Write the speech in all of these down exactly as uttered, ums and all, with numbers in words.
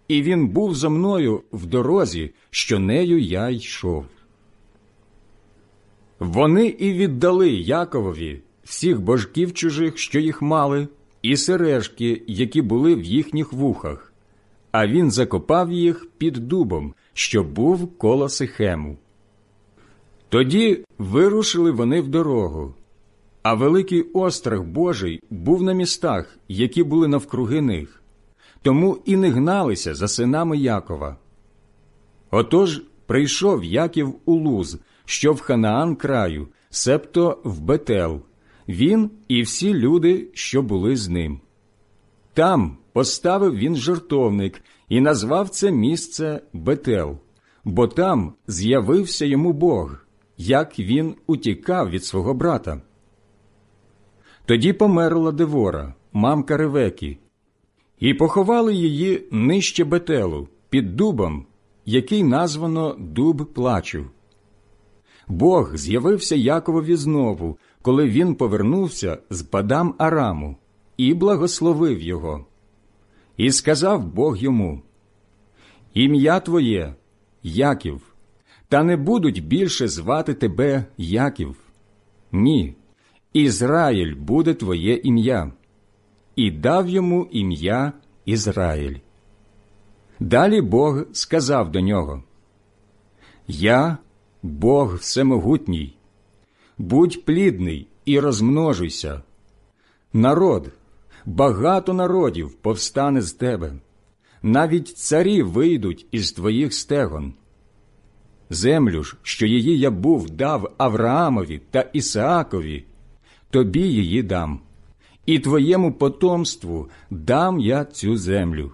і він був зо мною в дорозі, що нею я йшов. Вони і віддали Яковові всіх божків чужих, що їх мали, і сережки, які були в їхніх вухах, а він закопав їх під дубом, що був коло Сихему. Тоді вирушили вони в дорогу, а великий острах Божий був на містах, які були навкруги них, тому і не гналися за синами Якова. Отож прийшов Яків у Луз, що в Ханаан краю, себто в Бетел, він і всі люди, що були з ним. Там поставив він жертовник і назвав це місце Бетел, бо там з'явився йому Бог, як він утікав від свого брата. Тоді померла Девора, мамка Ревеки, і поховали її нижче Бетелу, під дубом, який названо Дуб плачу. Бог з'явився Яковові знову, коли він повернувся з Падам Араму, і благословив його. І сказав Бог йому: «Ім'я твоє – Яків, та не будуть більше звати тебе Яків. Ні, Ізраїль буде твоє ім'я». І дав йому ім'я Ізраїль. Далі Бог сказав до нього: «Я – Бог всемогутній. Будь плідний і розмножуйся. Народ, багато народів повстане з тебе, навіть царі вийдуть із твоїх стегон. Землю ж, що її я був дав Авраамові та Ісаакові, тобі її дам, і твоєму потомству дам я цю землю».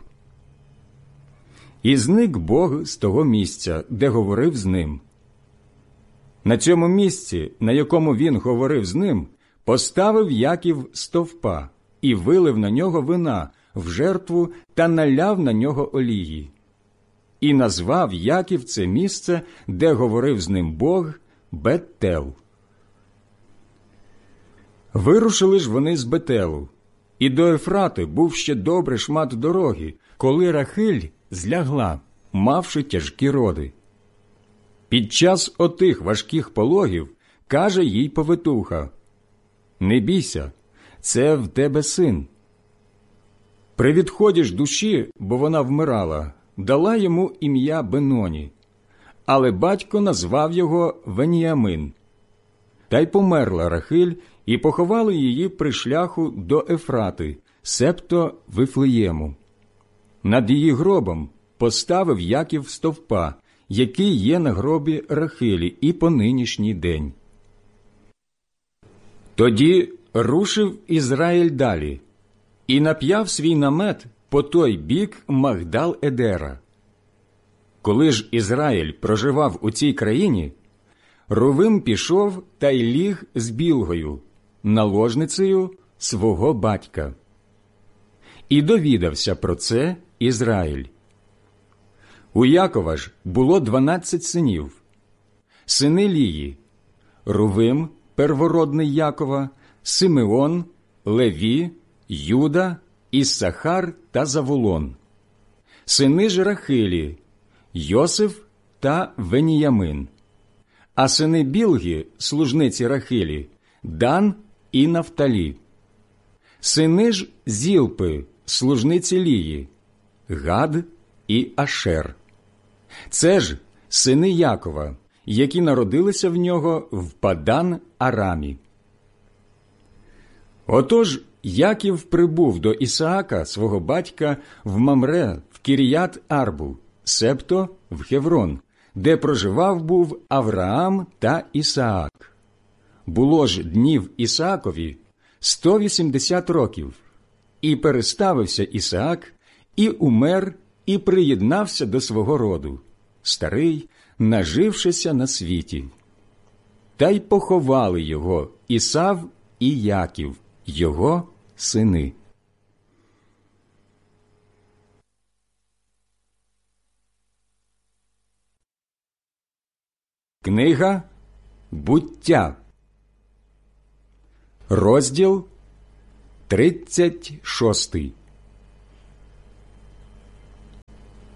І зник Бог з того місця, де говорив з ним. На цьому місці, на якому він говорив з ним, поставив Яків стовпа і вилив на нього вина в жертву та наляв на нього олії. І назвав Яків це місце, де говорив з ним Бог, Бетел. Вирушили ж вони з Бетелу, і до Ефрати був ще добре шмат дороги, коли Рахиль злягла, мавши тяжкі роди. Під час отих важких пологів каже їй повитуха: «Не бійся, це в тебе син». При відході ж душі, бо вона вмирала, дала йому ім'я Беноні, але батько назвав його Веніамин. Та й померла Рахиль, і поховали її при шляху до Ефрати, себто Вифлеєму. Над її гробом поставив Яків стовпа, який є на гробі Рахилі і по нинішній день. Тоді рушив Ізраїль далі, і нап'яв свій намет по той бік Магдал-Едера. Коли ж Ізраїль проживав у цій країні, Рувим пішов та й ліг з Білгою, наложницею свого батька. І довідався про це Ізраїль. У Якова ж було дванадцять синів. Сини Лії – Рувим, первородний Якова, Симеон, Леві, Юда, Іссахар та Завулон. Сини ж Рахилі – Йосиф та Веніямин. А сини Білги, служниці Рахилі – Дан і Нафталі. Сини ж Зілпи, служниці Лії – Гад і Ашер. Це ж сини Якова, які народилися в нього в Падан Арамі. Отож Яків прибув до Ісаака, свого батька, в Мамре, в Кіріят Арбу, себто в Хеврон, де проживав був Авраам та Ісаак. Було ж днів Ісаакові сто вісімдесят років, і переставився Ісаак, і умер, і приєднався до свого роду, старий, нажившися на світі. Та й поховали його Ісав і Яків, його сини. Книга «Буття», розділ тридцять шостий.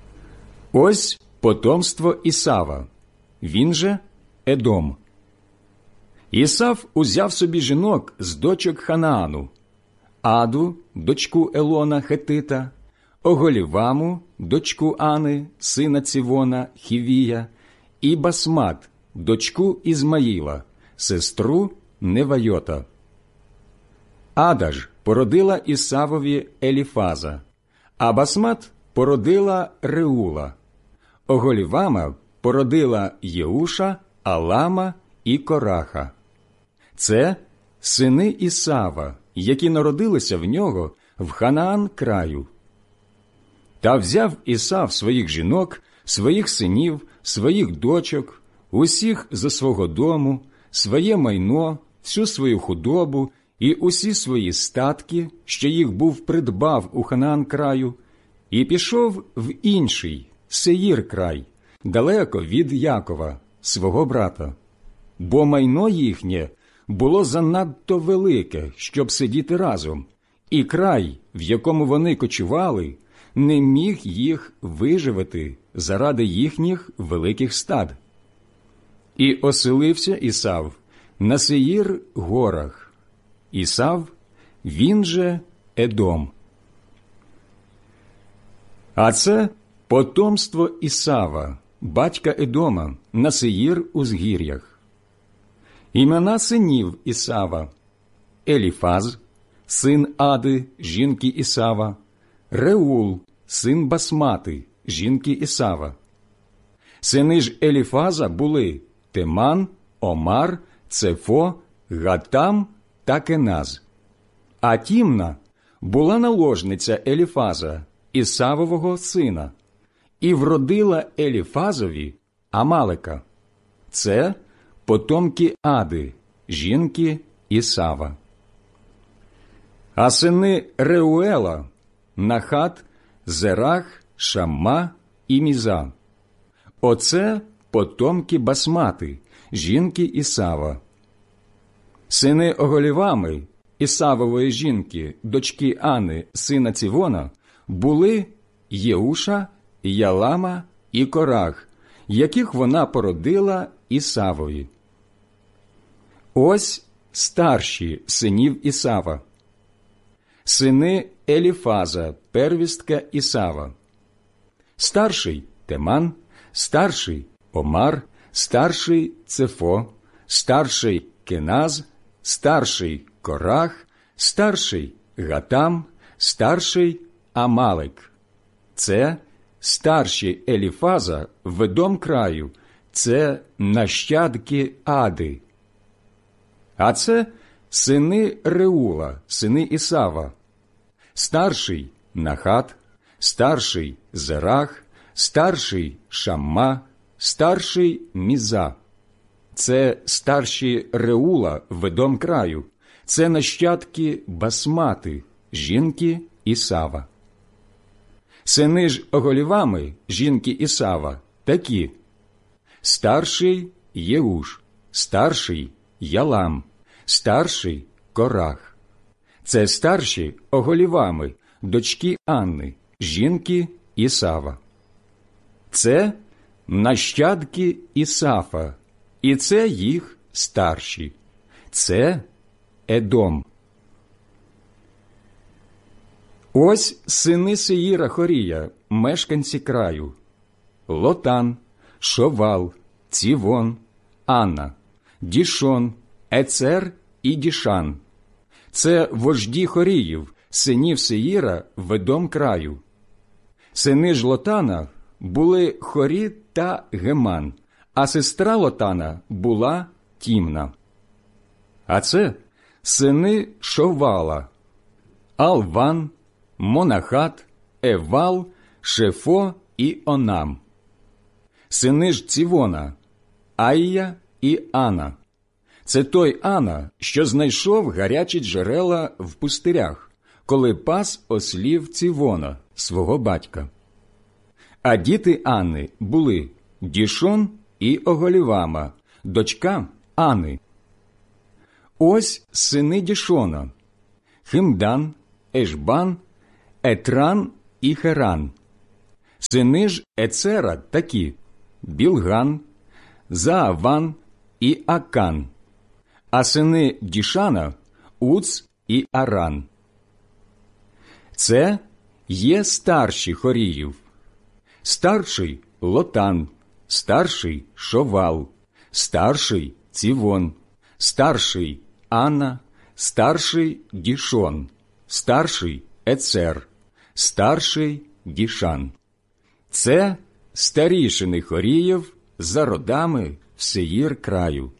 Ось потомство Ісава, він же Едом. Ісав узяв собі жінок з дочок Ханаану: Аду, дочку Елона Хетита, Оголіваму, дочку Ани, сина Цівона, Хівія, і Басмат, дочку Ізмаїла, сестру Невайота. Ада ж породила Ісавові Еліфаза, а Басмат породила Реула. Оголівама породила Єуша, Алама і Кораха. Це сини Ісава, які народилися в нього в Ханаан краю. Та взяв Ісав своїх жінок, своїх синів, своїх дочок, усіх за свого дому, своє майно, всю свою худобу і усі свої статки, що їх був придбав у Ханаан краю, і пішов в інший, Сеїр край, далеко від Якова, свого брата. Бо майно їхнє було занадто велике, щоб сидіти разом, і край, в якому вони кочували, не міг їх виживити заради їхніх великих стад. І оселився Ісав на Сеїр горах. Ісав, він же Едом. А це потомство Ісава, батька Едома, на Сеїр узгір'ях. Імена синів Ісава: Еліфаз, син Ади, жінки Ісава, Реул, син Басмати, жінки Ісава. Сини ж Еліфаза були Теман, Омар, Цефо, Гатам та Кеназ. А Тімна була наложниця Еліфаза, Ісавового сина, і вродила Еліфазові Амалека. Це потомки Ади, жінки Ісава. А сини Реуела – Нахат, Зерах, Шамма і Міза. Оце потомки Басмати, жінки Ісава. Сини Оголівами, Ісавової жінки, дочки Ани, сина Цівона, були Єуша, Ялама і Корах, яких вона породила Ісавові. Ось старші синів Ісава. Сини Еліфаза, первістка Ісава. Старший Теман, старший Омар, старший Цефо, старший Кеназ, старший Корах, старший Гатам, старший Амалек. Це старші Еліфаза в Едом краю, це нащадки Ади. А це сини Реула, сини Ісава. Старший Нахат, старший Зерах, старший Шамма, старший Міза. Це старші Реула в Едом краю, це нащадки Басмати, жінки Ісава. Сини ж Оголівами, жінки Ісава, такі: старший Єуш, старший Ялам, старший Корах. Це старші Оголівами, дочки Анни, жінки Ісава. Це нащадки Ісафа, і це їх старші. Це Едом. Ось сини Сеїра Хорія, мешканці краю: Лотан, Шовал, Цівон, Анна, Дішон, Ецер і Дішан. Це вожді Хоріїв, синів Сеїра в Едом краю. Сини ж Лотана були Хорі та Геман, а сестра Лотана була Тімна. А це сини Шовала: Алван, Монахат, Евал, Шефо і Онам. Сини ж Цівона: Аїя і Ана. Це той Ана, що знайшов гарячі джерела в пустирях, коли пас ослів Цівона, свого батька. А діти Анни були Дішон і Оголівама, дочка Ани. Ось сини Дішона: Химдан, Ешбан, Етран і Херан. Сини ж Ецера такі: Білган, Зааван і Акан, а сини Дішана – Уц і Аран. Це є старші Хоріїв. Старший – Лотан, старший – Шовал, старший – Цівон, старший – Ана, старший – Дішон, старший – Ецер, старший – Дішан. Це старішини Хоріїв за родами в Сеїр краю.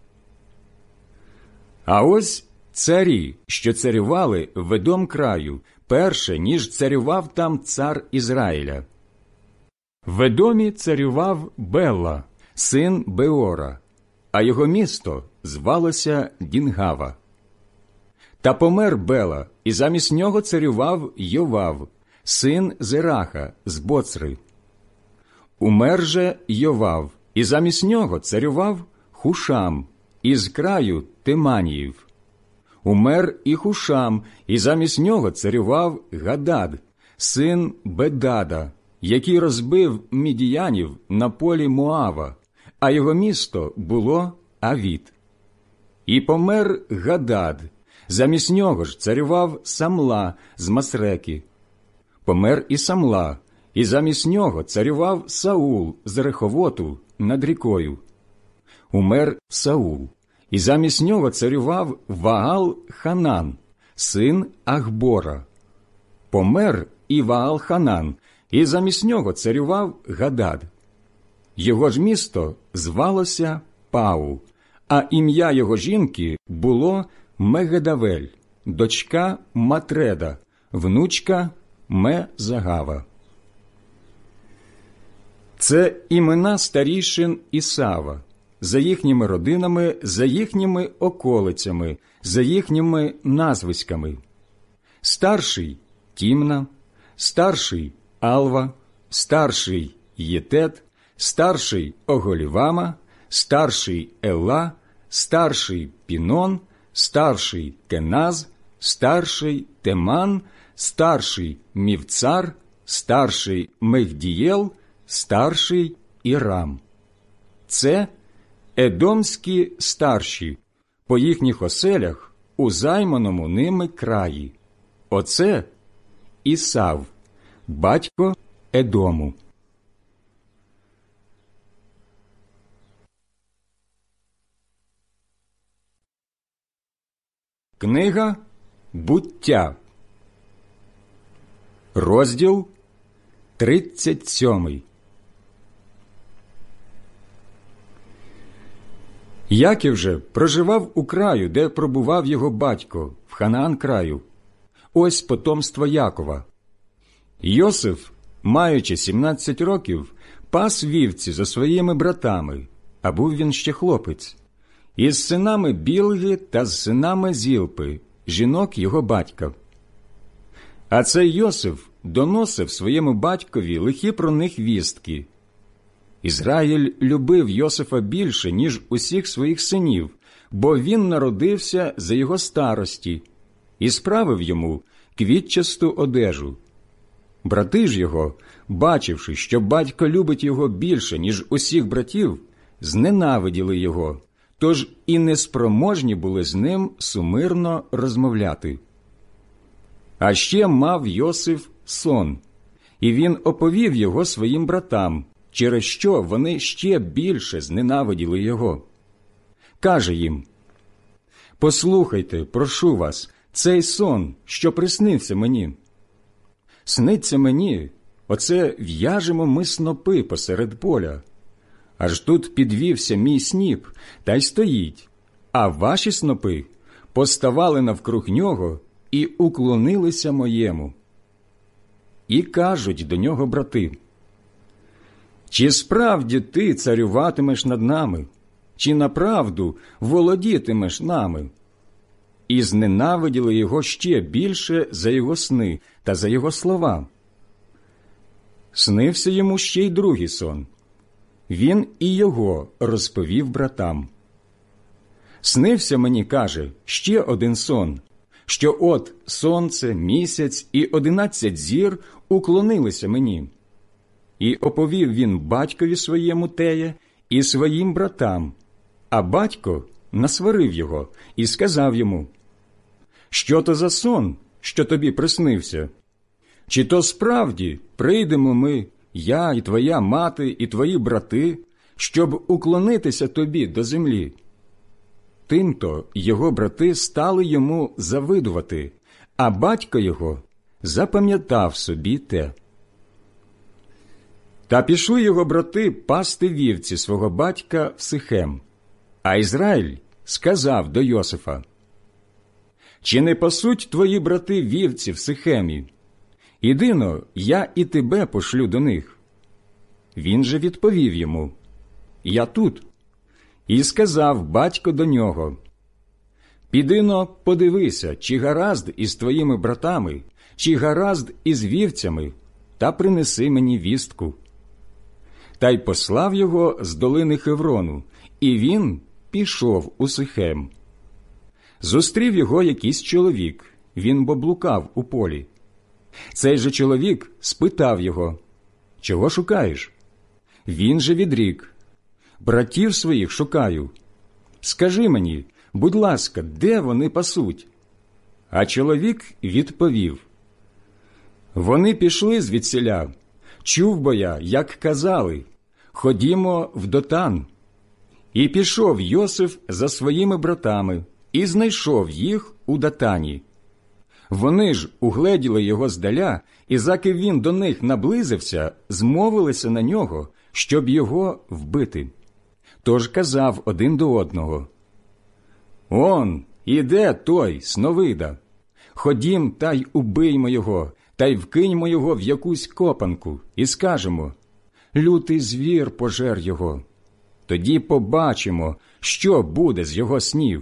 А ось царі, що царювали в Едом краю, перше, ніж царював там цар Ізраїля. В Едомі царював Бела, син Беора, а його місто звалося Дінгава. Та помер Бела, і замість нього царював Йовав, син Зераха з Боцри. Умер же Йовав, і замість нього царював Хушам із краю Теманіїв. Умер і Хушам, і замість нього царював Гадад, син Бедада, який розбив мідіянів на полі Моава, а його місто було Авіт. І помер Гадад, замість нього ж царював Самла з Масреки. Помер і Самла, і замість нього царював Саул з Реховоту над рікою. Умер Саул, і замість нього царював Ваал-Ханан, син Ахбора. Помер і Ваал-Ханан, і замість нього царював Гадад. Його ж місто звалося Пау, а ім'я його жінки було Мегедавель, дочка Матреда, внучка Ме-Загава. Це імена старішин Ісава, за їхніми родинами, за їхніми околицями, за їхніми назвиськами. Старший – Тімна, старший – Алва, старший – Єтет, старший – Оголівама, старший – Ела, старший – Пінон, старший – Кеназ, старший – Теман, старший – Мівцар, старший – Мехдієл, старший – Ірам. Це едомські старші, по їхніх оселях у займаному ними краї. Оце Ісав, батько Едому. Книга «Буття», розділ тридцять сьомий. Яків же проживав у краю, де пробував його батько, в Ханаан краю. Ось потомство Якова. Йосиф, маючи сімнадцять років, пас вівці за своїми братами, а був він ще хлопець, із синами Білги та з синами Зілпи, жінок його батька. А цей Йосиф доносив своєму батькові лихі про них вістки. Ізраїль любив Йосифа більше, ніж усіх своїх синів, бо він народився за його старості і справив йому квітчасту одежу. Брати ж його, бачивши, що батько любить його більше, ніж усіх братів, зненавиділи його, тож і неспроможні були з ним сумирно розмовляти. А ще мав Йосиф сон, і він оповів його своїм братам, через що вони ще більше зненавиділи його. Каже їм: «Послухайте, прошу вас, цей сон, що приснився мені. Сниться мені, оце в'яжемо ми снопи посеред поля. Аж тут підвівся мій сніп, та й стоїть, а ваші снопи поставали навкруг нього і уклонилися моєму». І кажуть до нього брати: «Чи справді ти царюватимеш над нами? Чи направду володітимеш нами?» І зненавиділи його ще більше за його сни та за його слова. Снився йому ще й другий сон. Він і його розповів братам. «Снився мені, каже, ще один сон, що от сонце, місяць і одинадцять зір уклонилися мені. І оповів він батькові своєму теє і своїм братам, а батько насварив його і сказав йому: «Що то за сон, що тобі приснився? Чи то справді прийдемо ми, я і твоя мати, і твої брати, щоб уклонитися тобі до землі?» Тимто його брати стали йому завидувати, а батько його запам'ятав собі те. Та пішли його брати пасти вівці свого батька в Сихем, а Ізраїль сказав до Йосифа: «Чи не пасуть твої брати вівці в Сихемі? Іди-но, я і тебе пошлю до них». Він же відповів йому: «Я тут». І сказав батько до нього: «Піди-но, подивися, чи гаразд із твоїми братами, чи гаразд із вівцями, та принеси мені вістку». Та й послав його з долини Хеврону, і він пішов у Сихем. Зустрів його якийсь чоловік, він бо блукав у полі. Цей же чоловік спитав його: «Чого шукаєш?» Він же відрік: «Братів своїх шукаю. Скажи мені, будь ласка, де вони пасуть?» А чоловік відповів: «Вони пішли звідсіля. Чув бо я, як казали: ходімо в Дотан». І пішов Йосиф за своїми братами, і знайшов їх у Дотані. Вони ж угледіли його здаля, і заки він до них наблизився, змовилися на нього, щоб його вбити. Тож казав один до одного: «Он, іде той, сновида. Ходім та й убиймо його, та й вкиньмо його в якусь копанку, і скажемо: лютий звір пожер його. Тоді побачимо, що буде з його снів».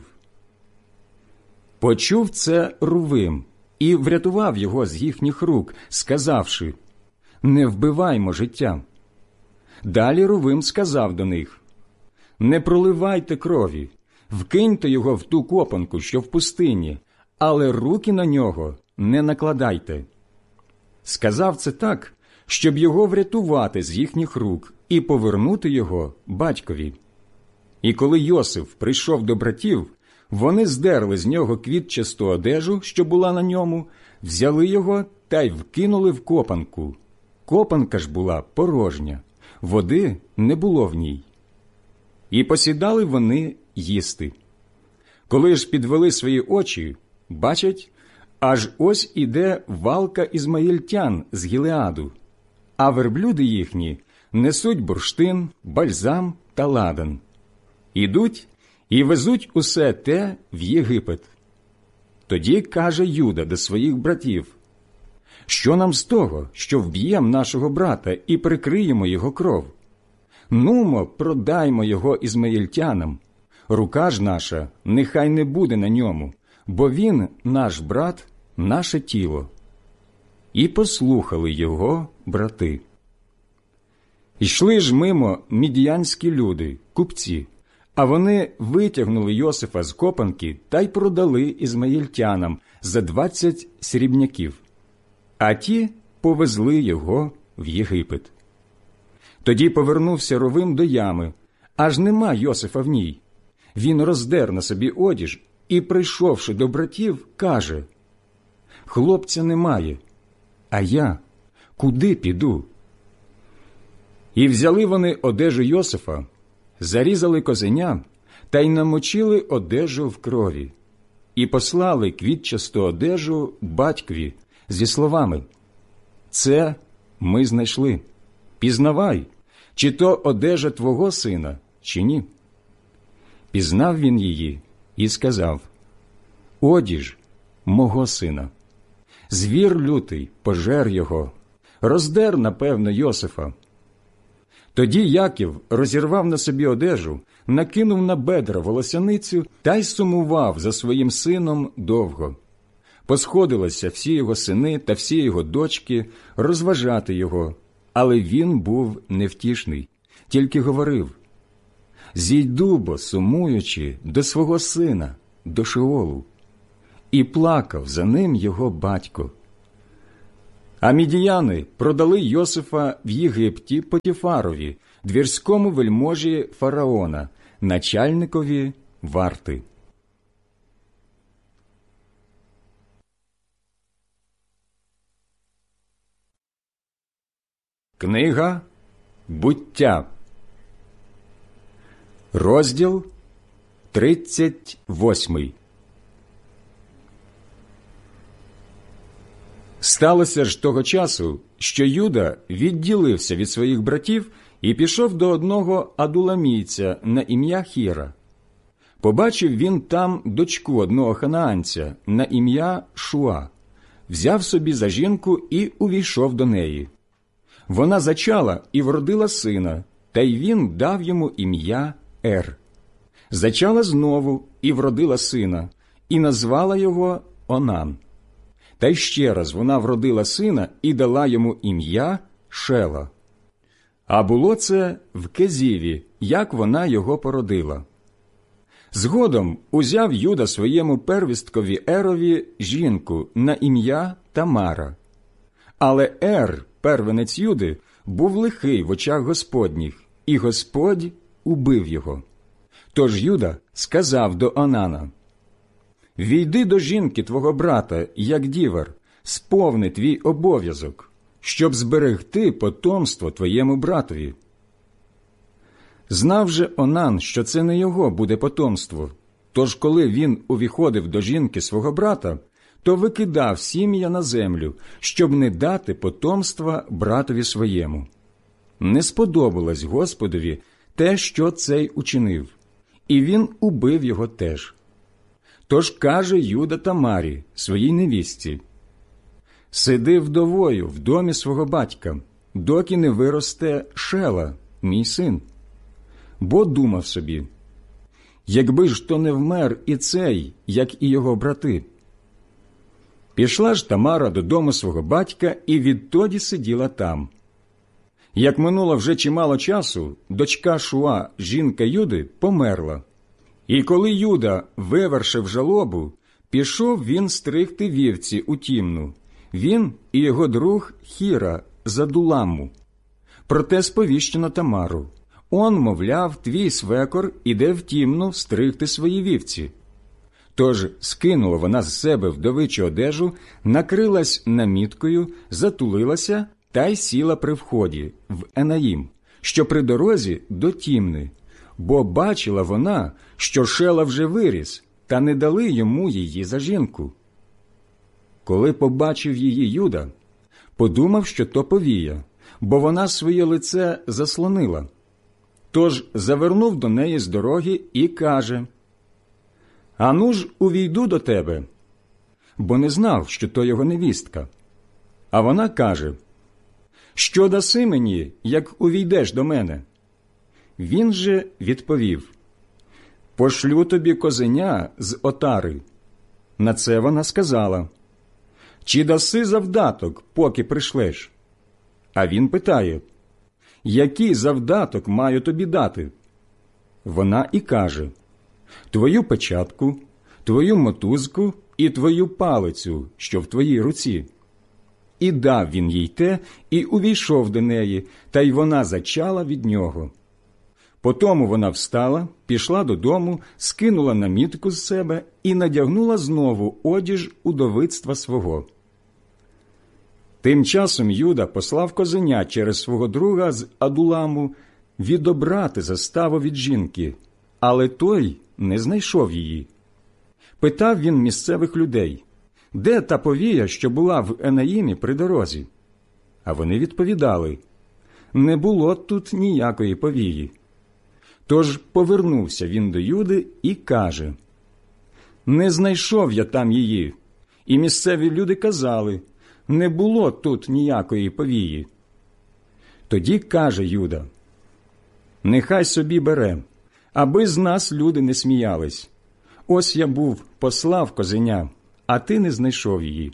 Почув це Рувим і врятував його з їхніх рук, сказавши: «Не вбиваймо життя». Далі Рувим сказав до них: «Не проливайте крові, вкиньте його в ту копанку, що в пустині, але руки на нього не накладайте». Сказав це так, щоб його врятувати з їхніх рук і повернути його батькові. І коли Йосиф прийшов до братів, вони здерли з нього квітчасту одежу, що була на ньому, взяли його та й вкинули в копанку. Копанка ж була порожня, води не було в ній. І посідали вони їсти. Коли ж підвели свої очі, бачать, аж ось іде валка ізмаїльтян з Гілеаду, а верблюди їхні несуть бурштин, бальзам та ладан. Ідуть і везуть усе те в Єгипет. Тоді каже Юда до своїх братів: «Що нам з того, що вб'єм нашого брата і прикриємо його кров? Нумо, продаймо його ізмаїльтянам. Рука ж наша нехай не буде на ньому, бо він, наш брат, наше тіло». І послухали його брати. Йшли ж мимо мідіянські люди, купці, а вони витягнули Йосифа з копанки та й продали ізмаїльтянам за двадцять срібняків, а ті повезли його в Єгипет. Тоді повернувся Рувим до ями, аж нема Йосифа в ній. Він роздер на собі одіж і, прийшовши до братів, каже: «Хлопця немає, а я куди піду?» І взяли вони одежу Йосифа, зарізали козеня та й намочили одежу в крові, і послали квітчасту одежу батькові зі словами: «Це ми знайшли. Пізнавай, чи то одежа твого сина, чи ні». Пізнав він її і сказав: «Одіж мого сина. Звір лютий пожер його, роздер, напевно, Йосифа». Тоді Яків розірвав на собі одежу, накинув на бедра волосяницю та й сумував за своїм сином довго. Посходилися всі його сини та всі його дочки розважати його, але він був невтішний, тільки говорив: «Зійду бо, сумуючи, до свого сина, до Шеолу». І плакав за ним його батько. А мідіяни продали Йосифа в Єгипті Потіфарові, двірському вельможі фараона, начальникові варти. Книга «Буття», розділ тридцять восьмий. Сталося ж того часу, що Юда відділився від своїх братів і пішов до одного адуламійця на ім'я Хіра. Побачив він там дочку одного ханаанця на ім'я Шуа, взяв собі за жінку і увійшов до неї. Вона зачала і вродила сина, та й він дав йому ім'я Ер. Зачала знову і вродила сина, і назвала його Онан. Та й ще раз вона вродила сина і дала йому ім'я Шела. А було це в Кезіві, як вона його породила. Згодом узяв Юда своєму первісткові Ерові жінку на ім'я Тамара. Але Ер, первенець Юди, був лихий в очах Господніх, і Господь убив його. Тож Юда сказав до Онана: «Війди до жінки твого брата, як дівер, сповни твій обов'язок, щоб зберегти потомство твоєму братові». Знав же Онан, що це не його буде потомство, тож коли він увіходив до жінки свого брата, то викидав сім'я на землю, щоб не дати потомства братові своєму. Не сподобалось Господові те, що цей учинив, і він убив його теж. Тож каже Юда Тамарі, своїй невістці: «Сиди вдовою в домі свого батька, доки не виросте Шела, мій син». Бо думав собі: якби ж то не вмер і цей, як і його брати. Пішла ж Тамара додому свого батька і відтоді сиділа там. Як минуло вже чимало часу, дочка Шуа, жінка Юди, померла. І коли Юда вивершив жалобу, пішов він стригти вівці у Тімну, він і його друг Хіра з Адуламу. Проте сповіщено Тамару: «Он, мовляв, твій свекор іде в Тімну стригти свої вівці». Тож скинула вона з себе вдовичу одежу, накрилась наміткою, затулилася та й сіла при вході в Енаїм, що при дорозі до Тімни, бо бачила вона, що Шела вже виріс, та не дали йому її за жінку. Коли побачив її Юда, подумав, що то повія, бо вона своє лице заслонила. Тож завернув до неї з дороги і каже: «Ану ж увійду до тебе», бо не знав, що то його невістка. А вона каже: «Що даси мені, як увійдеш до мене?» Він же відповів: «Пошлю тобі козеня з отари». На це вона сказала: «Чи даси завдаток, поки прийшлеш?» А він питає: «Який завдаток маю тобі дати?» Вона і каже: «Твою печатку, твою мотузку і твою палицю, що в твоїй руці». І дав він їй те, і увійшов до неї, та й вона зачала від нього. Потому вона встала, пішла додому, скинула намітку з себе і надягнула знову одіж удовицтва свого. Тим часом Юда послав козеня через свого друга з Адуламу відобрати заставу від жінки, але той не знайшов її. Питав він місцевих людей: «Де та повія, що була в Енаїмі при дорозі?» А вони відповідали: «Не було тут ніякої повії». Тож повернувся він до Юди і каже: «Не знайшов я там її». І місцеві люди казали: «Не було тут ніякої повії». Тоді каже Юда: «Нехай собі бере, аби з нас люди не сміялись. Ось я був послав козеня, а ти не знайшов її».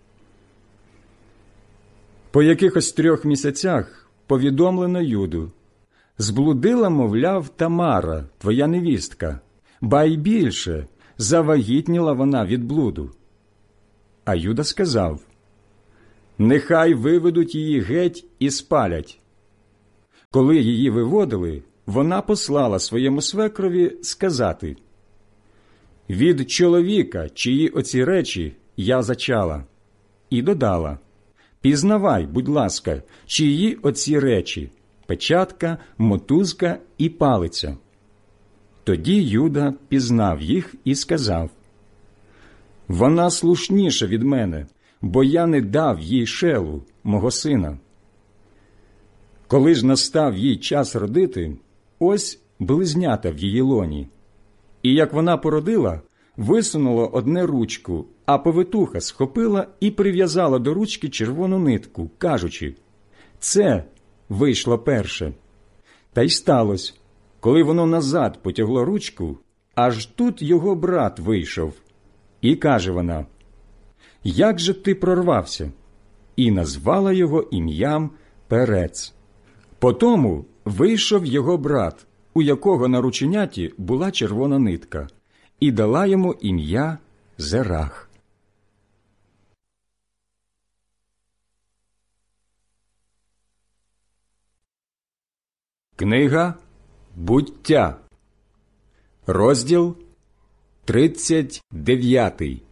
По якихось трьох місяцях повідомлено Юду: «Зблудила, мовляв, Тамара, твоя невістка, ба й більше, завагітніла вона від блуду». А Юда сказав: Нехай виведуть її геть і спалять. Коли її виводили, вона послала своєму свекрові сказати: «Від чоловіка, чиї оці речі, я зачала». І додала: «Пізнавай, будь ласка, чиї оці речі – печатка, мотузка і палиця». Тоді Юда пізнав їх і сказав: «Вона слушніша від мене, бо я не дав їй Шелу, мого сина». Коли ж настав їй час родити, ось близнята в її лоні. І як вона породила, висунула одне ручку, а повитуха схопила і прив'язала до ручки червону нитку, кажучи: «Це вийшло перше». Та й сталося, коли воно назад потягло ручку, аж тут його брат вийшов. І каже вона: «Як же ти прорвався?» І назвала його ім'ям Перец. Потому вийшов його брат, у якого на рученяті була червона нитка, і дала йому ім'я Зерах. Книга Буття, розділ тридцять дев'ятий.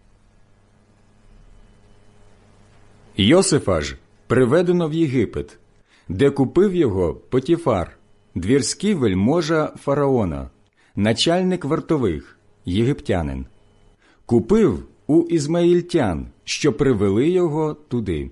Йосифа ж приведено в Єгипет, де купив його Потіфар, двірський вельможа фараона, начальник вартових, єгиптянин. Купив у ізмаїльтян, що привели його туди.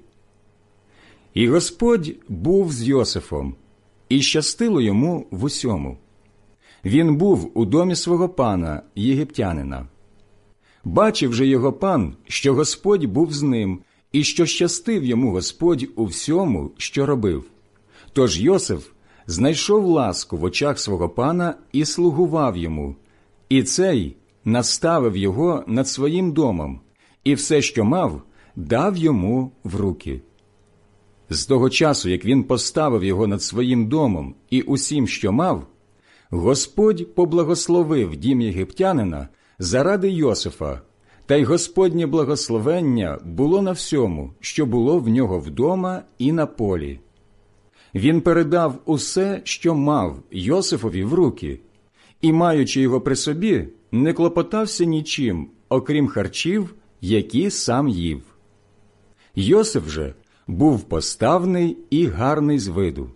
І Господь був з Йосифом, і щастило йому в усьому. Він був у домі свого пана, єгиптянина. Бачив же його пан, що Господь був з ним, і що щастив йому Господь у всьому, що робив. Тож Йосиф знайшов ласку в очах свого пана і слугував йому, і цей наставив його над своїм домом, і все, що мав, дав йому в руки. З того часу, як він поставив його над своїм домом і усім, що мав, Господь поблагословив дім єгиптянина заради Йосифа, та й Господнє благословення було на всьому, що було в нього вдома і на полі. Він передав усе, що мав, Йосифові в руки, і, маючи його при собі, не клопотався нічим, окрім харчів, які сам їв. Йосиф же був поставний і гарний з виду.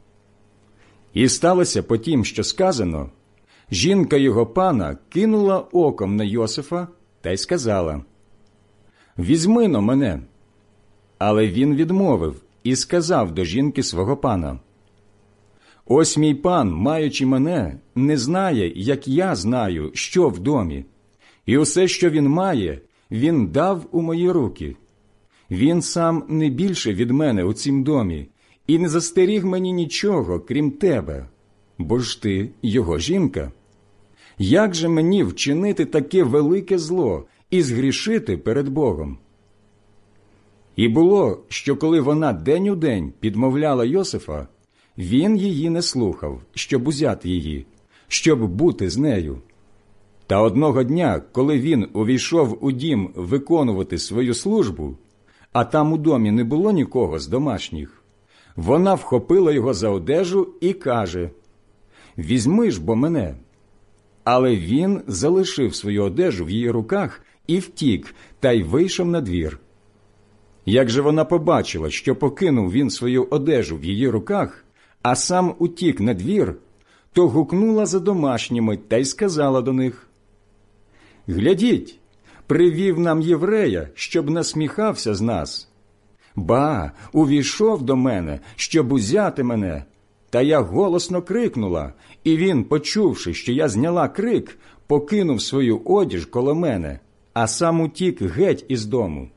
І сталося потім, що сказано, жінка його пана кинула оком на Йосифа та й сказала: «Візьми-но мене». Але він відмовив і сказав до жінки свого пана: «Ось мій пан, маючи мене, не знає, як я знаю, що в домі, і усе, що він має, він дав у мої руки. Він сам не більше від мене у цім домі, і не застеріг мені нічого, крім тебе, бо ж ти його жінка. Як же мені вчинити таке велике зло і згрішити перед Богом?» І було, що коли вона день у день підмовляла Йосифа, він її не слухав, щоб узяти її, щоб бути з нею. Та одного дня, коли він увійшов у дім виконувати свою службу, а там у домі не було нікого з домашніх, вона вхопила його за одежу і каже: «Візьми ж бо мене». Але він залишив свою одежу в її руках і втік, та й вийшов на двір. Як же вона побачила, що покинув він свою одежу в її руках, а сам утік на двір, то гукнула за домашніми та й сказала до них: «Глядіть, привів нам єврея, щоб насміхався з нас. Ба, увійшов до мене, щоб узяти мене. Та я голосно крикнула, і він, почувши, що я зняла крик, покинув свою одіж коло мене, а сам утік геть із дому».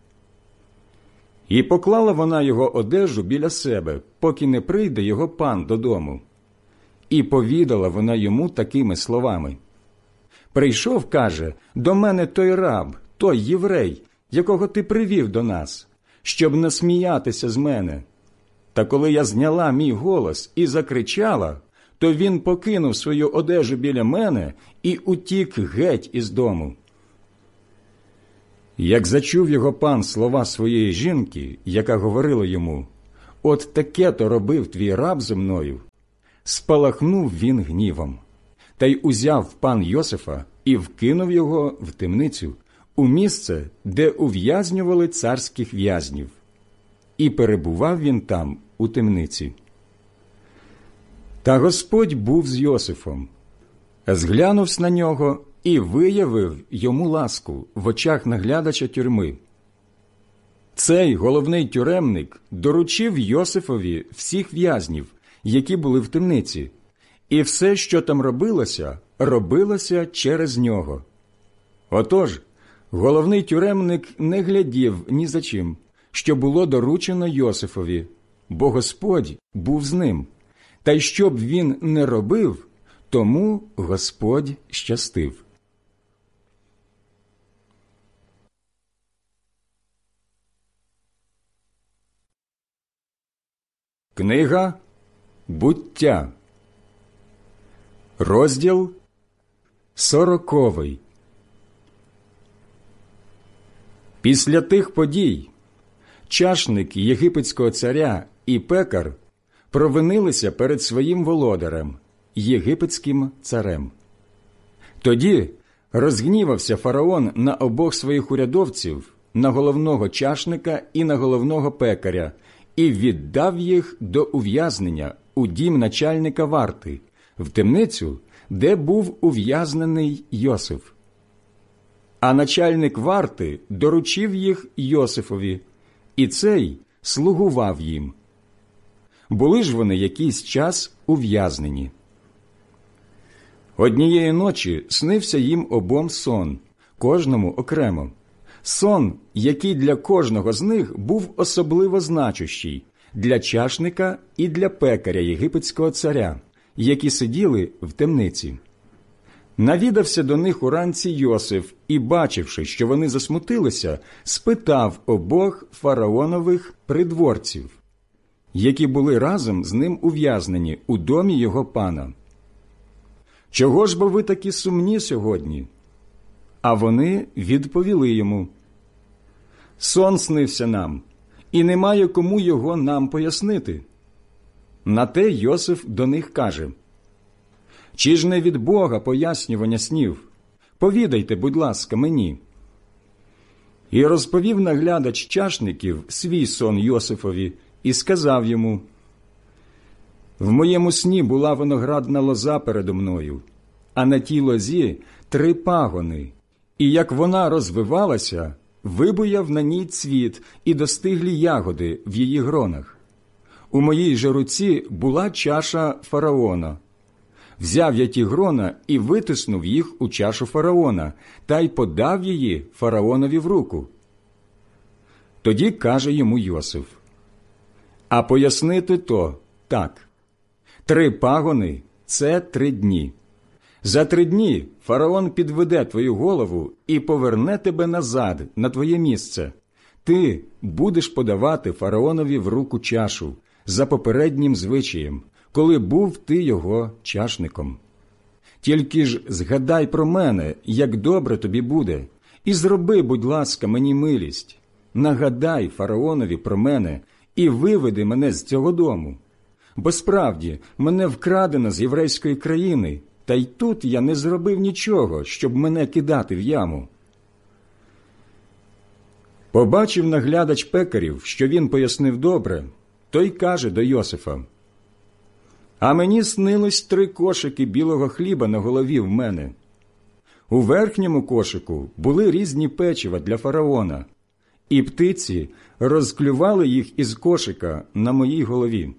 І поклала вона його одежу біля себе, поки не прийде його пан додому. І повідала вона йому такими словами: «Прийшов, каже, до мене той раб, той єврей, якого ти привів до нас, щоб насміятися з мене. Та коли я зняла мій голос і закричала, то він покинув свою одежу біля мене і утік геть із дому». Як зачув його пан слова своєї жінки, яка говорила йому: «От таке-то робив твій раб зо мною», спалахнув він гнівом. Та й узяв пан Йосифа і вкинув його в темницю, у місце, де ув'язнювали царських в'язнів. І перебував він там, у темниці. Та Господь був з Йосифом, зглянувсь на нього і виявив йому ласку в очах наглядача тюрми. Цей головний тюремник доручив Йосифові всіх в'язнів, які були в темниці, і все, що там робилося, робилося через нього. Отож, головний тюремник не глядів ні за чим, що було доручено Йосифові, бо Господь був з ним. Та й що б він не робив, тому Господь щастив. Книга «Буття», розділ сороковий. Після тих подій чашник єгипетського царя і пекар провинилися перед своїм володарем, єгипетським царем. Тоді розгнівався фараон на обох своїх урядовців, на головного чашника і на головного пекаря, і віддав їх до ув'язнення у дім начальника варти, в темницю, де був ув'язнений Йосиф. А начальник варти доручив їх Йосифові, і цей слугував їм. Були ж вони якийсь час ув'язнені. Однієї ночі снився їм обом сон, кожному окремо. Сон, який для кожного з них був особливо значущий, для чашника і для пекаря єгипетського царя, які сиділи в темниці. Навідався до них уранці Йосиф і, бачивши, що вони засмутилися, спитав обох фараонових придворців, які були разом з ним ув'язнені у домі його пана: «Чого ж бо ви такі сумні сьогодні?» А вони відповіли йому: «Сон снився нам, і немає кому його нам пояснити». На те Йосиф до них каже: «Чи ж не від Бога пояснювання снів? Повідайте, будь ласка, мені». І розповів наглядач чашників свій сон Йосифові і сказав йому: «В моєму сні була виноградна лоза передо мною, а на тій лозі три пагони, і як вона розвивалася, вибуяв на ній цвіт і достиглі ягоди в її гронах. У моїй же руці була чаша фараона. Взяв я ті грона і витиснув їх у чашу фараона, та й подав її фараонові в руку». Тоді каже йому Йосиф: «А пояснити то так. Три пагони – це три дні. За три дні фараон підведе твою голову і поверне тебе назад на твоє місце. Ти будеш подавати фараонові в руку чашу за попереднім звичаєм, коли був ти його чашником. Тільки ж згадай про мене, як добре тобі буде, і зроби, будь ласка, мені милість. Нагадай фараонові про мене і виведи мене з цього дому. Бо справді мене вкрадено з єврейської країни, та й тут я не зробив нічого, щоб мене кидати в яму». Побачив наглядач пекарів, що він пояснив добре, той каже до Йосифа: «А мені снилось три кошики білого хліба на голові в мене. У верхньому кошику були різні печива для фараона, і птиці розклювали їх із кошика на моїй голові».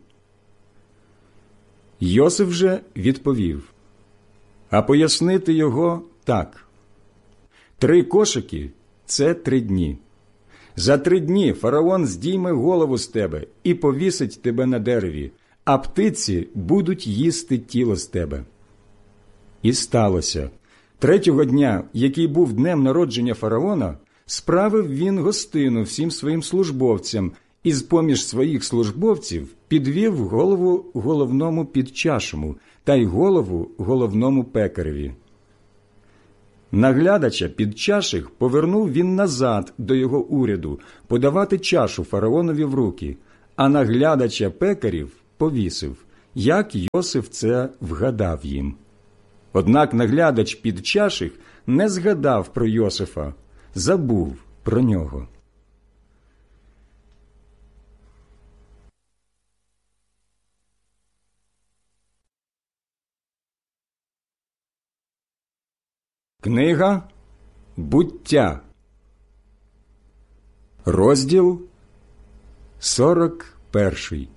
Йосиф же відповів: «А пояснити його так. Три кошики – це три дні. За три дні фараон здійме голову з тебе і повісить тебе на дереві, а птиці будуть їсти тіло з тебе». І сталося. Третього дня, який був днем народження фараона, справив він гостину всім своїм службовцям і з-поміж своїх службовців підвів голову головному підчашому та й голову головному пекареві. Наглядача підчаших повернув він назад до його уряду подавати чашу фараонові в руки, а наглядача пекарів повісив, як Йосиф це вгадав їм. Однак наглядач підчаших не згадав про Йосифа, забув про нього. Книга «Буття», розділ сорок перший.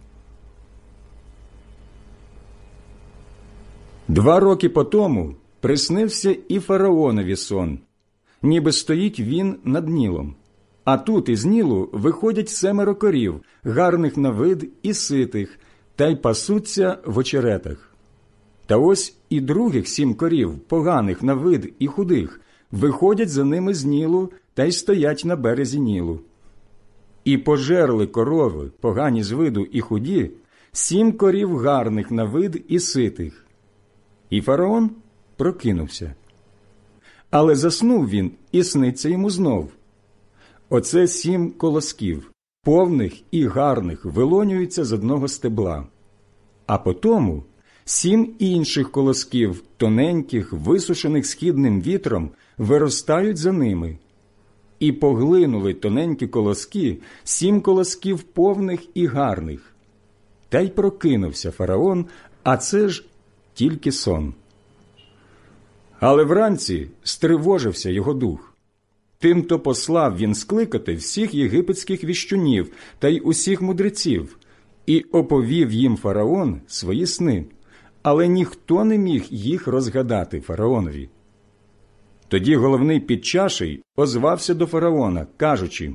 Два роки потому приснився і фараонові сон, ніби стоїть він над Нілом. А тут із Нілу виходять семеро корів, гарних на вид і ситих, та й пасуться в очеретах. Та ось і других сім корів, поганих на вид і худих, виходять за ними з Нілу та й стоять на березі Нілу. І пожерли корови, погані з виду і худі, сім корів гарних на вид і ситих. І фараон прокинувся. Але заснув він, і сниться йому знов. Оце сім колосків, повних і гарних, вилонюються з одного стебла. А потому сім інших колосків, тоненьких, висушених східним вітром, виростають за ними. І поглинули тоненькі колоски сім колосків повних і гарних. Та й прокинувся фараон, а це ж тільки сон. Але вранці стривожився його дух. Тимто послав він скликати всіх єгипетських віщунів та й усіх мудреців, і оповів їм фараон свої сни, але ніхто не міг їх розгадати фараонові. Тоді головний підчаший озвався до фараона, кажучи: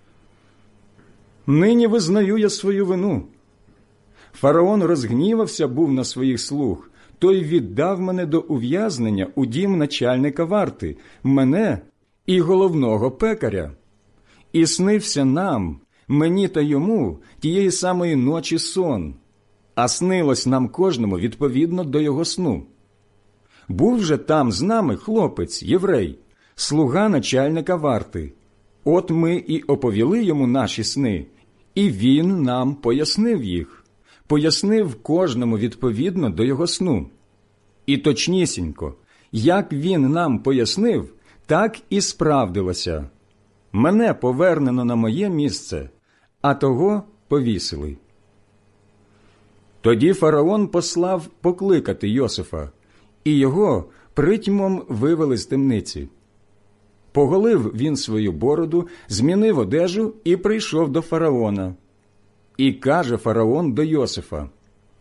«Нині визнаю я свою вину. Фараон розгнівався був на своїх слуг, той віддав мене до ув'язнення у дім начальника варти, мене і головного пекаря. І снився нам, мені та йому, тієї самої ночі сон, а снилось нам кожному відповідно до його сну. Був же там з нами хлопець, єврей, слуга начальника варти. От ми і оповіли йому наші сни, і він нам пояснив їх, пояснив кожному відповідно до його сну. І точнісінько, як він нам пояснив, так і справдилося. Мене повернено на моє місце, а того повісили». Тоді фараон послав покликати Йосифа, і його притьмом вивели з темниці. Поголив він свою бороду, змінив одежу і прийшов до фараона. І каже фараон до Йосифа: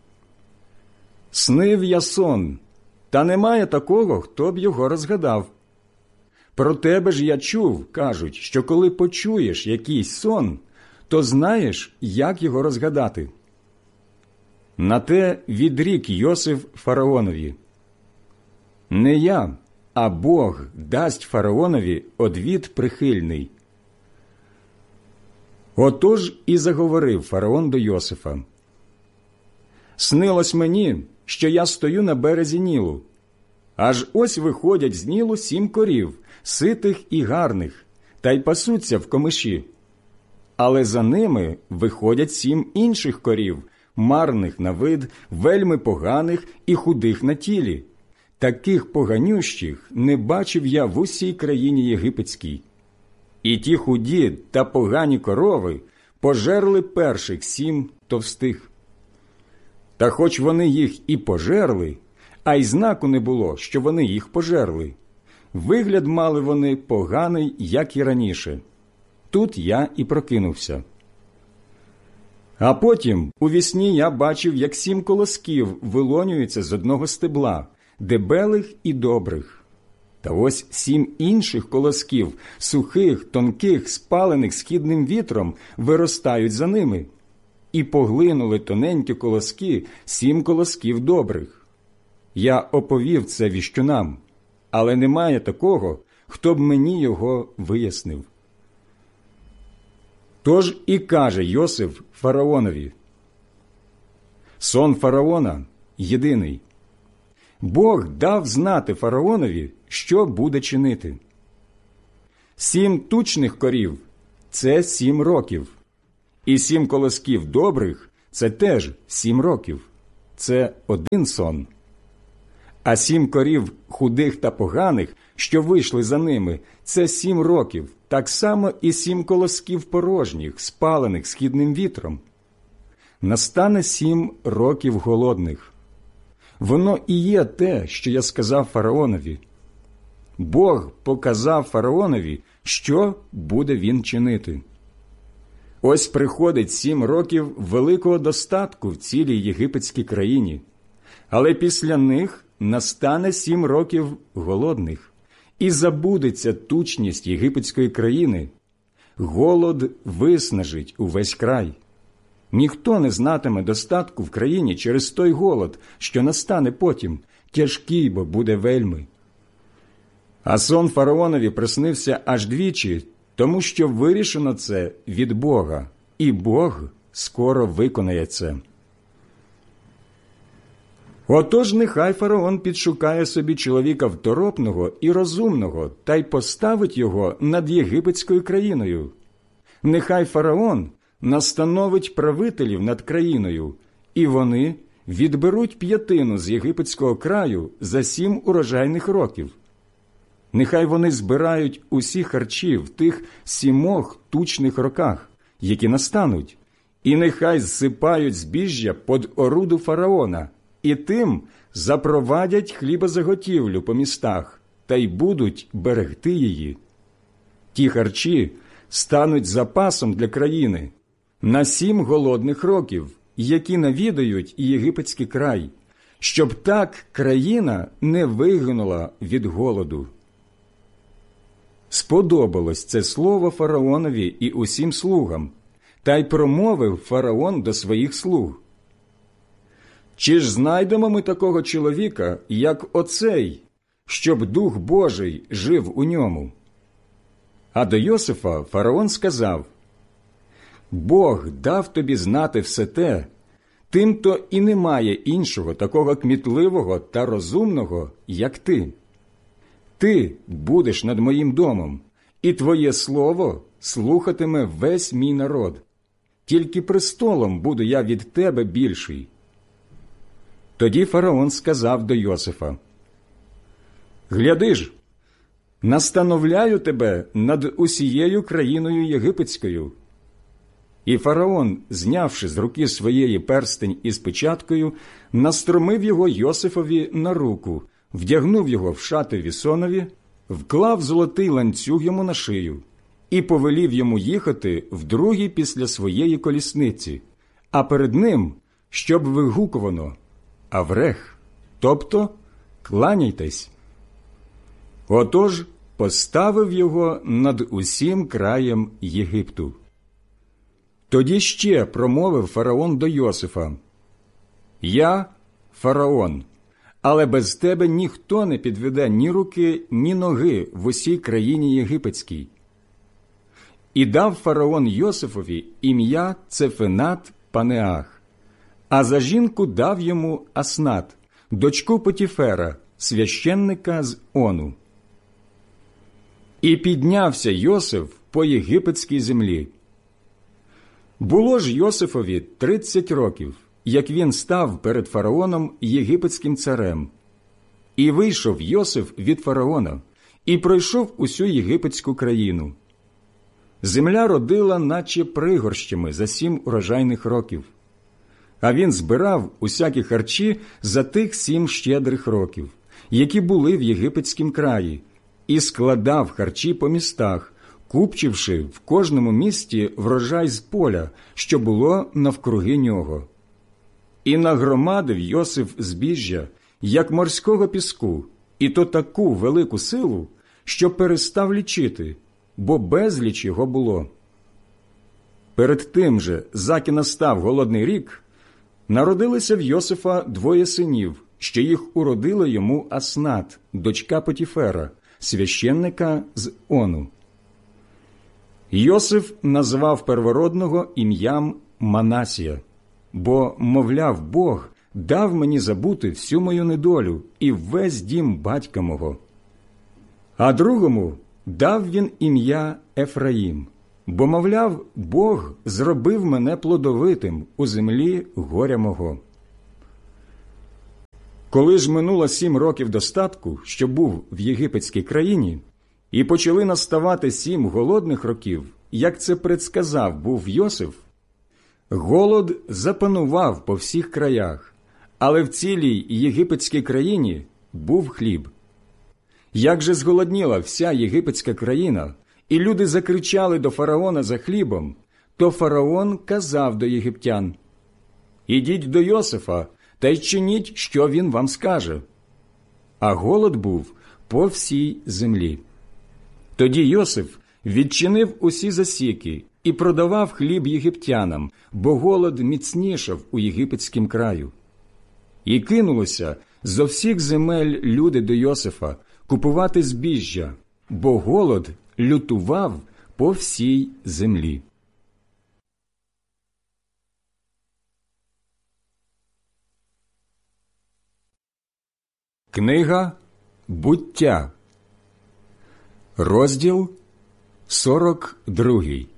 «Снив я сон, та немає такого, хто б його розгадав. Про тебе ж я чув, кажуть, що коли почуєш якийсь сон, то знаєш, як його розгадати». На те відрік Йосиф фараонові: «Не я, а Бог дасть фараонові одвід прихильний». Отож і заговорив фараон до Йосифа: «Снилось мені, що я стою на березі Нілу. Аж ось виходять з Нілу сім корів, ситих і гарних, та й пасуться в комиші. Але за ними виходять сім інших корів, марних на вид, вельми поганих і худих на тілі. Таких поганющих не бачив я в усій країні єгипетській. І ті худі та погані корови пожерли перших сім товстих. Та хоч вони їх і пожерли, а й знаку не було, що вони їх пожерли. Вигляд мали вони поганий, як і раніше. Тут я і прокинувся. А потім у вісні я бачив, як сім колосків вилонюються з одного стебла, дебелих і добрих. Та ось сім інших колосків, сухих, тонких, спалених східним вітром, виростають за ними. І поглинули тоненькі колоски сім колосків добрих. Я оповів це віщунам, але немає такого, хто б мені його вияснив». Тож і каже Йосиф фараонові: «Сон фараона єдиний. Бог дав знати фараонові, що буде чинити. Сім тучних корів – це сім років, і сім колосків добрих – це теж сім років, це один сон. А сім корів худих та поганих, що вийшли за ними, це сім років, так само і сім колосків порожніх, спалених східним вітром. Настане сім років голодних. Воно і є те, що я сказав фараонові. Бог показав фараонові, що буде він чинити. Ось приходить сім років великого достатку в цілій єгипетській країні, але після них настане сім років голодних, і забудеться тучність єгипетської країни. Голод виснажить увесь край. Ніхто не знатиме достатку в країні через той голод, що настане потім, тяжкий бо буде вельми. А сон фараонові приснився аж двічі, тому що вирішено це від Бога, і Бог скоро виконає це. Отож нехай фараон підшукає собі чоловіка второпного і розумного та й поставить його над єгипетською країною. Нехай фараон настановить правителів над країною, і вони відберуть п'ятину з єгипетського краю за сім урожайних років. Нехай вони збирають усі харчі в тих сімох тучних роках, які настануть, і нехай зсипають збіжжя под оруду фараона, і тим запровадять хлібозаготівлю по містах, та й будуть берегти її. Ті харчі стануть запасом для країни на сім голодних років, які навідають єгипетський край, щоб так країна не вигинула від голоду. Сподобалось це слово фараонові і усім слугам, та й промовив фараон до своїх слуг: «Чи ж знайдемо ми такого чоловіка, як оцей, щоб Дух Божий жив у ньому?» А до Йосифа фараон сказав: «Бог дав тобі знати все те, тим-то і немає іншого такого кмітливого та розумного, як ти. Ти будеш над моїм домом, і твоє слово слухатиме весь мій народ. Тільки престолом буду я від тебе більший». Тоді фараон сказав до Йосифа: «Гляди ж, настановляю тебе над усією країною єгипетською». І фараон, знявши з руки своєї перстень із печаткою, настромив його Йосифові на руку, вдягнув його в шати вісонові, вклав золотий ланцюг йому на шию і повелів йому їхати вдруге після своєї колісниці, а перед ним, щоб вигукувано: «Аврех», тобто «кланяйтесь». Отож поставив його над усім краєм Єгипту. Тоді ще промовив фараон до Йосифа: «Я фараон, але без тебе ніхто не підведе ні руки, ні ноги в усій країні єгипетській». І дав фараон Йосифові ім'я Цефенат Панеах, а за жінку дав йому Аснат, дочку Потіфера, священника з Ону. І піднявся Йосиф по єгипетській землі. Було ж Йосифові тридцять років, як він став перед фараоном єгипетським царем. І вийшов Йосиф від фараона, і пройшов усю єгипетську країну. Земля родила, наче пригорщами, за сім урожайних років. А він збирав усякі харчі за тих сім щедрих років, які були в єгипетськім краї, і складав харчі по містах, купчивши в кожному місті врожай з поля, що було навкруги нього. І нагромадив Йосиф збіжжя, як морського піску, і то таку велику силу, що перестав лічити, бо безліч його було. Перед тим же, заки настав голодний рік, народилися в Йосифа двоє синів, що їх уродила йому Аснат, дочка Потіфера, священника з Ону. Йосиф назвав первородного ім'ям Манасія, бо, мовляв, Бог дав мені забути всю мою недолю і весь дім батька мого. А другому дав він ім'я Ефраїм, бо, мовляв, Бог зробив мене плодовитим у землі горя мого. Коли ж минуло сім років достатку, що був в єгипетській країні, і почали наставати сім голодних років, як це предсказав був Йосиф, голод запанував по всіх краях, але в цілій єгипетській країні був хліб. Як же зголодніла вся єгипетська країна, і люди закричали до фараона за хлібом, то фараон казав до єгиптян: «Ідіть до Йосифа та й чиніть, що він вам скаже». А голод був по всій землі. Тоді Йосиф відчинив усі засіки і продавав хліб єгиптянам, бо голод міцнішав у єгипетськім краю. І кинулося зо всіх земель люди до Йосифа купувати збіжжя, бо голод лютував по всій землі. Книга «Буття», розділ сорок другий.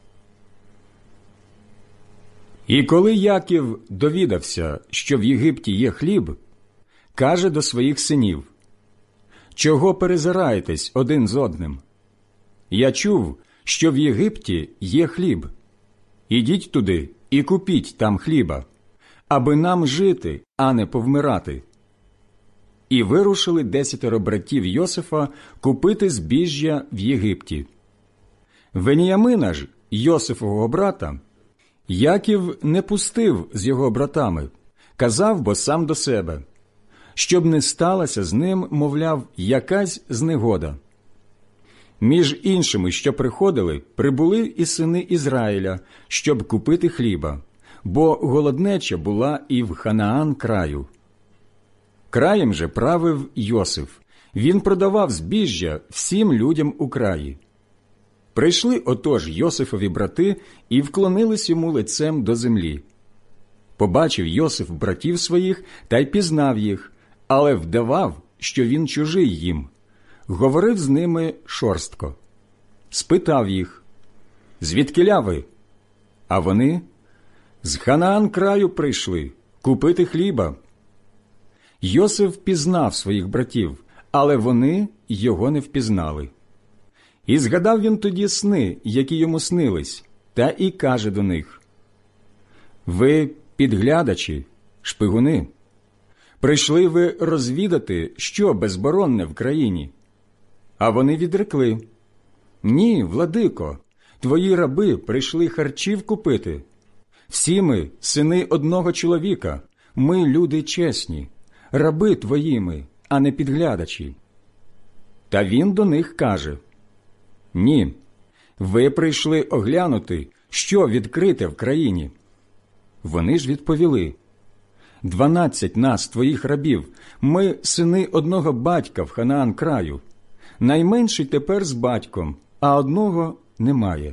І коли Яків довідався, що в Єгипті є хліб, каже до своїх синів: «Чого перезираєтесь один з одним? Я чув, що в Єгипті є хліб. Ідіть туди і купіть там хліба, аби нам жити, а не повмирати». І вирушили десятеро братів Йосифа купити збіжжя в Єгипті. Веніямина ж, Йосифового брата, Яків не пустив з його братами, казав бо сам до себе, щоб не сталася з ним, мовляв, якась знегода. Між іншими, що приходили, прибули і сини Ізраїля, щоб купити хліба, бо голоднеча була і в Ханаан краю. Краєм же правив Йосиф, він продавав збіжжя всім людям у краї. Прийшли отож Йосифові брати і вклонились йому лицем до землі. Побачив Йосиф братів своїх та й пізнав їх, але вдавав, що він чужий їм. Говорив з ними шорстко. Спитав їх: «Звідкіля ви?» А вони: «З Ханаан краю прийшли купити хліба». Йосиф пізнав своїх братів, але вони його не впізнали. І згадав він тоді сни, які йому снились, та і каже до них: «Ви підглядачі, шпигуни. Прийшли ви розвідати, що безборонне в країні». А вони відрекли: «Ні, владико, твої раби прийшли харчів купити. Всі ми сини одного чоловіка, ми люди чесні, раби твоїми, а не підглядачі». Та він до них каже: «Ні, ви прийшли оглянути, що відкрите в країні». Вони ж відповіли: «Дванадцять нас, твоїх рабів, ми сини одного батька в Ханаан краю. Найменший тепер з батьком, а одного немає».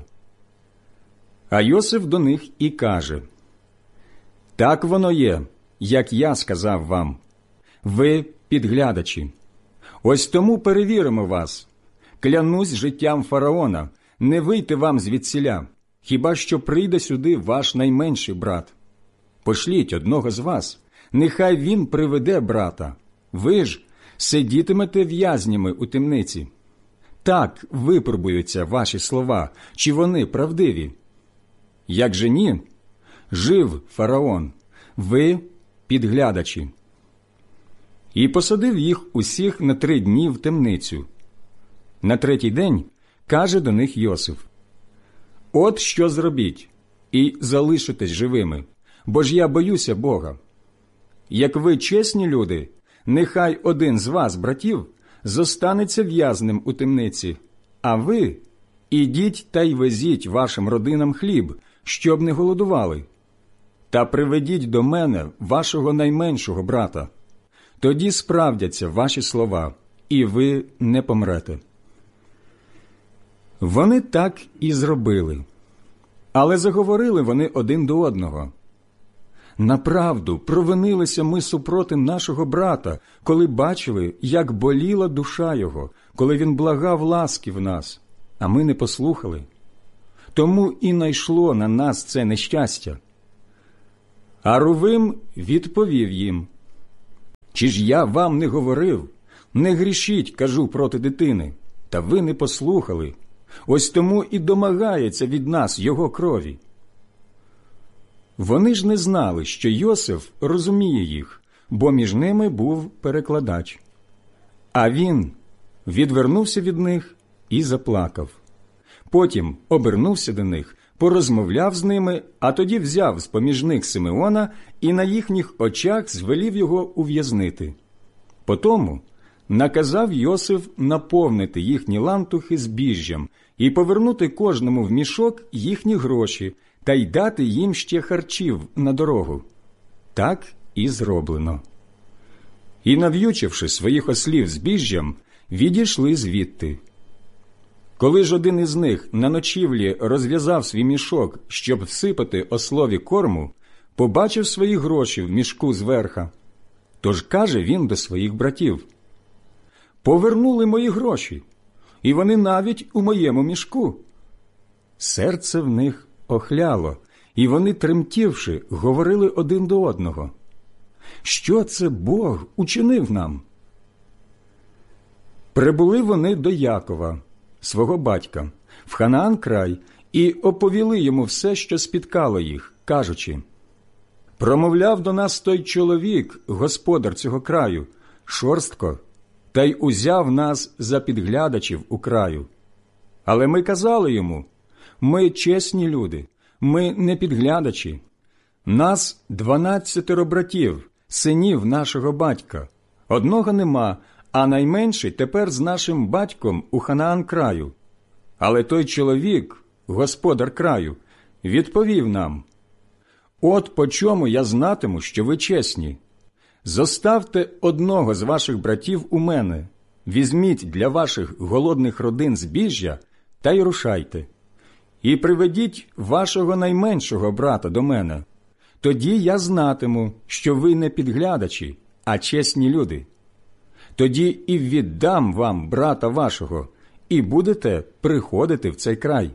А Йосиф до них і каже: «Так воно є, як я сказав вам. Ви підглядачі. Ось тому перевіримо вас. Клянусь життям фараона, не вийти вам звідсіля, хіба що прийде сюди ваш найменший брат. Пошліть одного з вас, нехай він приведе брата. Ви ж сидітимете в'язнями у темниці. Так випробуються ваші слова, чи вони правдиві. Як же ні, жив фараон, ви підглядачі». І посадив їх усіх на три дні в темницю. На третій день каже до них Йосиф: «От що зробіть, і залишитесь живими, бо ж я боюся Бога. Як ви чесні люди, нехай один з вас, братів, зостанеться в'язнем у темниці, а ви ідіть та й везіть вашим родинам хліб, щоб не голодували. Та приведіть до мене вашого найменшого брата. Тоді справдяться ваші слова, і ви не помрете». Вони так і зробили. Але заговорили вони один до одного: Направду, провинилися ми супроти нашого брата, коли бачили, як боліла душа його, коли він благав ласки в нас, а ми не послухали. Тому і найшло на нас це нещастя. А Рувим відповів їм: чи ж я вам не говорив? Не грішіть, кажу, проти дитини, та ви не послухали. Ось тому і домагається від нас його крові. Вони ж не знали, що Йосиф розуміє їх, бо між ними був перекладач. А він відвернувся від них і заплакав. Потім обернувся до них, порозмовляв з ними, а тоді взяв з-поміж них Симеона і на їхніх очах звелів його ув'язнити. Потому наказав Йосиф наповнити їхні лантухи збіжжям і повернути кожному в мішок їхні гроші та й дати їм ще харчів на дорогу. Так і зроблено. І, нав'ючивши своїх ослів збіжжям, відійшли звідти. Коли ж один із них на ночівлі розв'язав свій мішок, щоб всипати ослові корму, побачив свої гроші в мішку зверха. Тож каже він до своїх братів: «Повернули мої гроші, і вони навіть у моєму мішку». Серце в них охляло, і вони, тремтівши, говорили один до одного: «Що це Бог учинив нам?» Прибули вони до Якова, свого батька, в Ханаан край, і оповіли йому все, що спіткало їх, кажучи: «Промовляв до нас той чоловік, господар цього краю, шорстко, та й узяв нас за підглядачів у краю. Але ми казали йому: ми чесні люди, ми не підглядачі. Нас дванадцятеро братів, синів нашого батька. Одного нема, а найменший тепер з нашим батьком у Ханаан краю. Але той чоловік, господар краю, відповів нам: от по чому я знатиму, що ви чесні. Зоставте одного з ваших братів у мене, візьміть для ваших голодних родин збіжжя та й рушайте. І приведіть вашого найменшого брата до мене. Тоді я знатиму, що ви не підглядачі, а чесні люди. Тоді і віддам вам брата вашого, і будете приходити в цей край».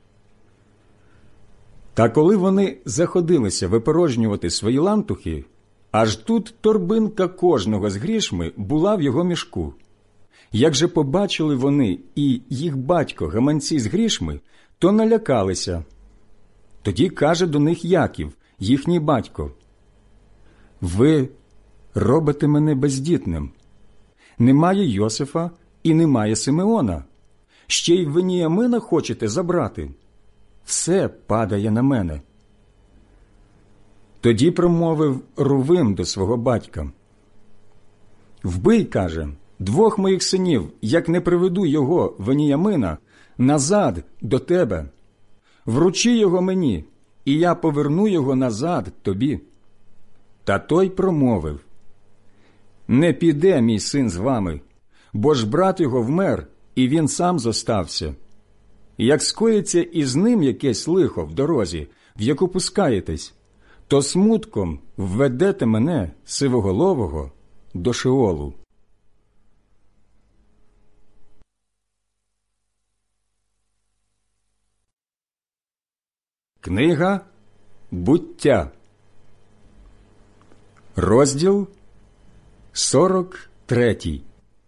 Та коли вони заходилися випорожнювати свої лантухи, аж тут торбинка кожного з грішми була в його мішку. Як же побачили вони і їх батько гаманці з грішми, то налякалися. Тоді каже до них Яків, їхній батько: «Ви робите мене бездітним. Немає Йосифа і немає Симеона. Ще й Веніямина хочете забрати. Все падає на мене». Тоді промовив Рувим до свого батька: «Вбий, – каже, – двох моїх синів, як не приведу його, Веніямина, назад до тебе. Вручи його мені, і я поверну його назад тобі». Та той промовив: «Не піде мій син з вами, бо ж брат його вмер, і він сам зостався. Як скоїться із ним якесь лихо в дорозі, в яку пускаєтесь, то смутком введете мене, сивоголового, до Шеолу». Книга «Буття», розділ сорок третій.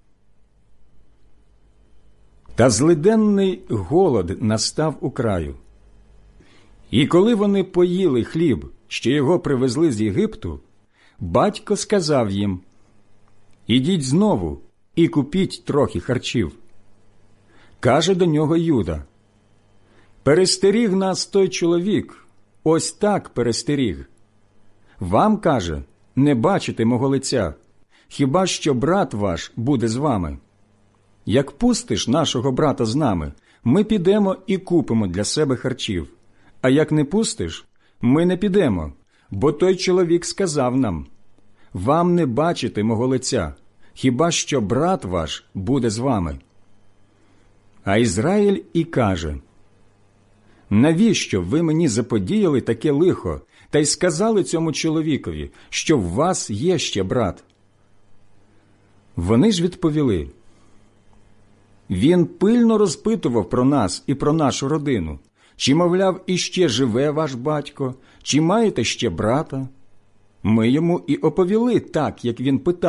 Та злиденний голод настав у краю. І коли вони поїли хліб, що його привезли з Єгипту, батько сказав їм: «Ідіть знову і купіть трохи харчів». Каже до нього Юда: «Перестеріг нас той чоловік, ось так перестеріг. Вам, каже, не бачите мого лиця, хіба що брат ваш буде з вами. Як пустиш нашого брата з нами, ми підемо і купимо для себе харчів, а як не пустиш, ми не підемо, бо той чоловік сказав нам: вам не бачите мого лиця, хіба що брат ваш буде з вами». А Ізраїль і каже: навіщо ви мені заподіяли таке лихо та й сказали цьому чоловікові, що в вас є ще брат? Вони ж відповіли: він пильно розпитував про нас і про нашу родину, чи, мовляв, іще живе ваш батько, чи маєте ще брата? Ми йому і оповіли так, як він питав.